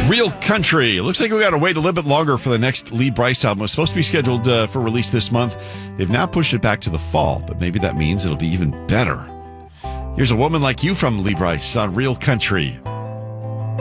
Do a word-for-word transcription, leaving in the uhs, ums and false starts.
Real Country. It looks like we got to wait a little bit longer for the next Lee Brice album. It was supposed to be scheduled uh, for release this month. They've now pushed it back to the fall, but maybe that means it'll be even better. Here's A Woman Like You from Lee Brice on Real Country.